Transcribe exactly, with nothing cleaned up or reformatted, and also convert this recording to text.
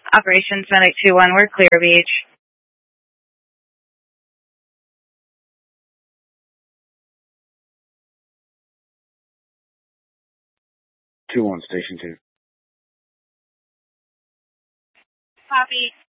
Operations Medic two one, we're Clear Beach. two one, Station two. Copy.